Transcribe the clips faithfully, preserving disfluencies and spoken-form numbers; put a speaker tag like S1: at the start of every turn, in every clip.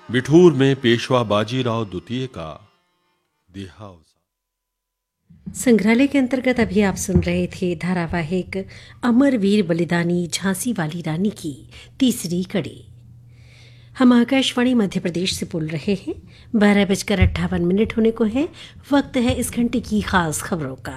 S1: बिठूर में पेशवा बाजीराव द्वितीय का देहावसान।
S2: संग्रहालय के अंतर्गत अभी आप सुन रहे थे धारावाहिक अमर वीर बलिदानी झांसी वाली रानी की तीसरी कड़ी। हम आकाशवाणी मध्य प्रदेश से बोल रहे हैं। बारह बजकर अट्ठावन मिनट होने को है। वक्त है इस घंटे की खास खबरों का।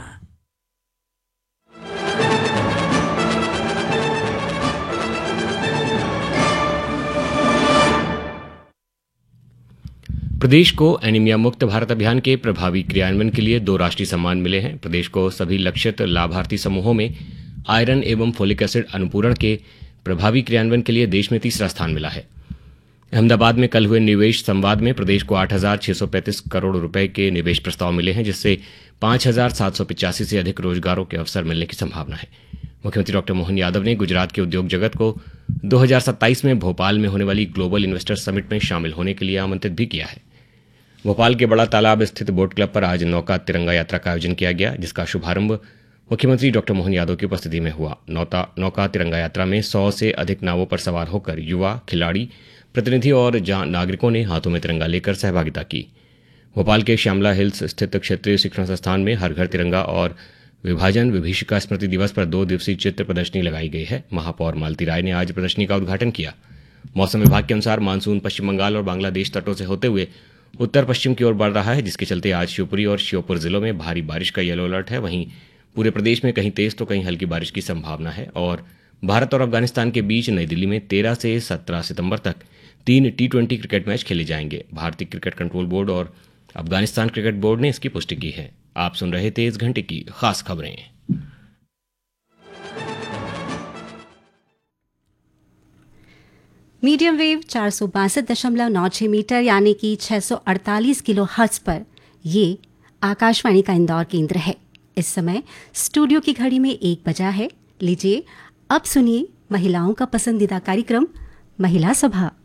S3: प्रदेश को एनीमिया मुक्त भारत अभियान के प्रभावी क्रियान्वयन के लिए दो राष्ट्रीय सम्मान मिले हैं। प्रदेश को सभी लक्षित लाभार्थी समूहों में आयरन एवं फोलिक एसिड अनुपूरण के प्रभावी क्रियान्वयन के लिए देश में तीसरा स्थान मिला है। अहमदाबाद में कल हुए निवेश संवाद में प्रदेश को आठ हजार छह सौ पैंतीस करोड़ रुपए के निवेश प्रस्ताव मिले हैं, जिससे पांच हजार सात सौ पिचासी से अधिक रोजगारों के अवसर मिलने की संभावना है। मुख्यमंत्री डॉक्टर मोहन यादव ने गुजरात के उद्योग जगत को दो हजार सत्ताईस में भोपाल में होने वाली ग्लोबल इन्वेस्टर समिट में शामिल होने के लिए आमंत्रित भी किया है। भोपाल के बड़ा तालाब स्थित बोट क्लब पर आज नौका तिरंगा यात्रा का आयोजन किया गया, जिसका शुभारंभ मुख्यमंत्री डॉक्टर मोहन यादव की उपस्थिति में हुआ। नौता नौका तिरंगा यात्रा में सौ से अधिक नावों पर सवार होकर युवा, खिलाड़ी, प्रतिनिधि और नागरिकों ने हाथों में तिरंगा लेकर सहभागिता की। भोपाल के श्यामला हिल्स स्थित क्षेत्रीय शिक्षण संस्थान में हर घर तिरंगा और विभाजन विभीषिका स्मृति दिवस पर दो दिवसीय चित्र प्रदर्शनी लगाई गई है। महापौर मालती राय ने आज प्रदर्शनी का उद्घाटन किया। मौसम विभाग के अनुसार मानसून पश्चिम बंगाल और बांग्लादेश तटों से होते हुए उत्तर पश्चिम की ओर बढ़ रहा है, जिसके चलते आज शिवपुरी और श्योपुर जिलों में भारी बारिश का येलो अलर्ट है। वहीं पूरे प्रदेश में कहीं तेज तो कहीं हल्की बारिश की संभावना है। और भारत और अफगानिस्तान के बीच नई दिल्ली में तेरह से सत्रह सितंबर तक तीन टी ट्वेंटी क्रिकेट मैच खेले जाएंगे। भारतीय क्रिकेट कंट्रोल बोर्ड और अफगानिस्तान क्रिकेट बोर्ड ने इसकी पुष्टि की है। आप सुन रहे थे इस घंटे की खास खबरें।
S4: मीडियम वेव चार सौ बासठ दशमलव नौ छह मीटर यानी कि छह सौ अड़तालीस किलो हर्ट्ज पर ये आकाशवाणी का इंदौर केंद्र है। इस समय स्टूडियो की घड़ी में एक बजा है। लीजिए अब सुनिए महिलाओं का पसंदीदा कार्यक्रम महिला सभा।